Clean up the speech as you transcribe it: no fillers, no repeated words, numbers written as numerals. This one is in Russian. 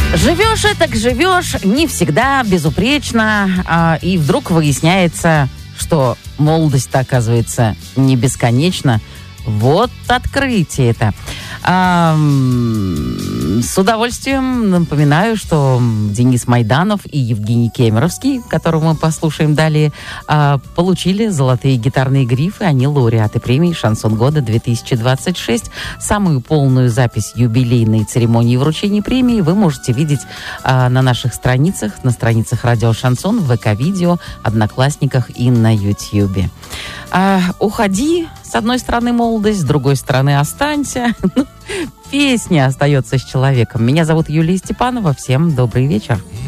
Живешь и так живешь, не всегда безупречно, и вдруг выясняется, что молодость-то, оказывается, не бесконечна. Вот открытие это. С удовольствием напоминаю, что Денис Майданов и Евгений Кемеровский, которого мы послушаем далее, получили золотые гитарные грифы. Они лауреаты премии «Шансон года 2026». Самую полную запись юбилейной церемонии вручения премии вы можете видеть на наших страницах, на страницах радио «Шансон», в ВК-видео, Одноклассниках и на Ютьюбе. Уходи, с одной стороны, молодость, с другой стороны, останься. Песня остается с человеком. Меня зовут Юлия Степанова. Всем добрый вечер.